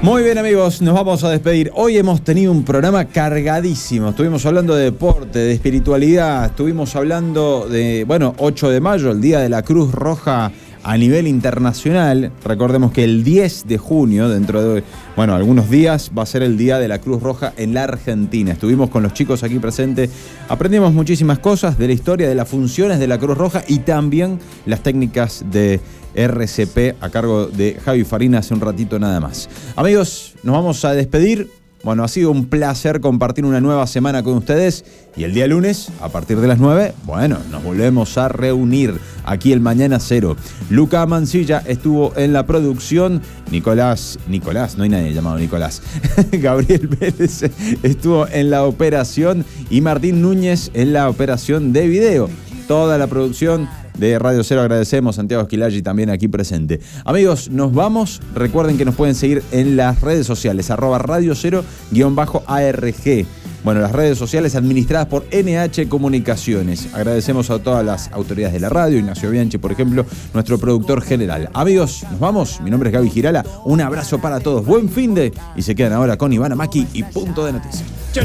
Muy bien, amigos, nos vamos a despedir. Hoy hemos tenido un programa cargadísimo. Estuvimos hablando de deporte, de espiritualidad, estuvimos hablando de, 8 de mayo, el Día de la Cruz Roja a nivel internacional. Recordemos que el 10 de junio, dentro de, algunos días, va a ser el Día de la Cruz Roja en la Argentina. Estuvimos con los chicos aquí presentes, aprendimos muchísimas cosas de la historia, de las funciones de la Cruz Roja y también las técnicas de RCP a cargo de Javi Farina hace un ratito nada más. Amigos, nos vamos a despedir. Ha sido un placer compartir una nueva semana con ustedes y el día lunes, a partir de las 9, nos volvemos a reunir aquí el Mañana Cero. Luca Mancilla estuvo en la producción, Nicolás, no hay nadie llamado Nicolás, Gabriel Vélez estuvo en la operación y Martín Núñez en la operación de video. Toda la producción de Radio Cero agradecemos, Santiago Esquilaggi también aquí presente. Amigos, nos vamos. Recuerden que nos pueden seguir en las redes sociales, @Radio Cero_ARG. Las redes sociales administradas por NH Comunicaciones. Agradecemos a todas las autoridades de la radio, Ignacio Bianchi, por ejemplo, nuestro productor general. Amigos, nos vamos. Mi nombre es Gaby Girala. Un abrazo para todos. Buen finde y se quedan ahora con Ivana Maki y Punto de Noticias.